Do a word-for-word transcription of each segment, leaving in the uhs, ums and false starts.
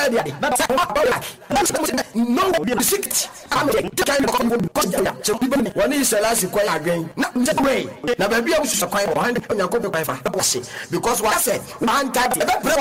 no secret. I'm a kind of because so people when he says quite again. Not way. Now baby I was quite behind the because what I said one time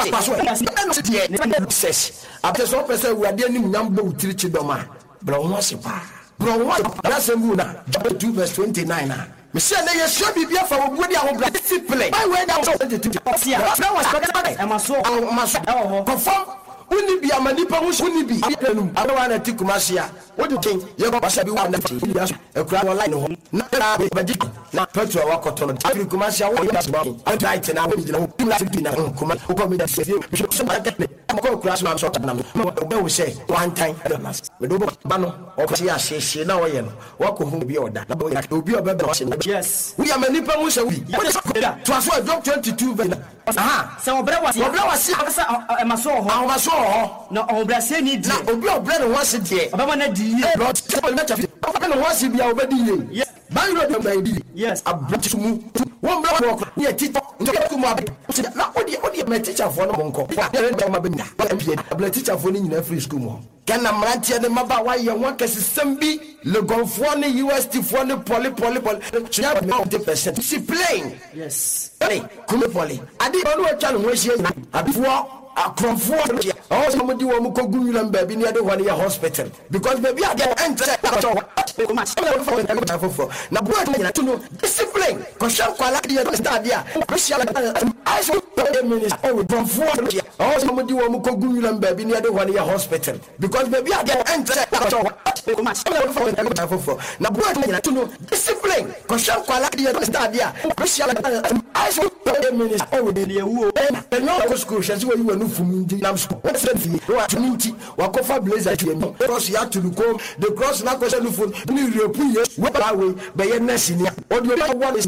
says after so person we are dealing number three chidoma. Bro was bro what that's a muna chapter two verse twenty-nine. Me say na yesua bibia fa wo dia ho bra discipline. Why we down so twenty-two. That was am so am so confirm uni bi amanipa ho uni bi anum abawa na tikumasia what do you think you go basa bi one e kura online ho na ba di na petrol wa koto no tikumasia wo ya so and right na wo bi na ho na tiki na kuma ko mi da se bi so market ne ko kura so na so na me we say one time we do ba no o ko ya sheshe na wo ye no wo ko hu bi oda na obi oba be no yes we amanipa ho se we to aso Job twenty-two verse aha se obra wasi obra wasi e ma so ho ma so ho na obra se ni di na obi obra no wasi de obama na di ye lord se na chafi obra no wasi bia obedi ye yes ban ro dem ban di yes abroach mu won bra wo ni e tito nto ku mu abi na odi odi me teacher fo no monko ya re dem abenya abla teacher fo ni nyina free school mo kana mrantie ne maba wa ye won kesesem bi le gonfo ni U S T fo ni poli poli poli twenty percent discipline yes hey kuma poli adi onu e twa no ho hie na abifo akromfo oh somebody wo mu kogu nyula mbabi ni ade hone ya hospital because baby ade enter na bro na to no discipline ko shan kwala di ya start dia special I so minister oh kromfo oh somebody wo mu kogu nyula mbabi ni ade hone ya hospital because baby ade enter na bro na to no discipline ko shan kwala di ya start dia special I so minister oh de yewu e no ko school she we you no fumindi nam so what said fi wa tuminti wa kofa blazer to me cross ya to the com the cross na question no phone ni repu ye we ba we be ye nurse ni o de one is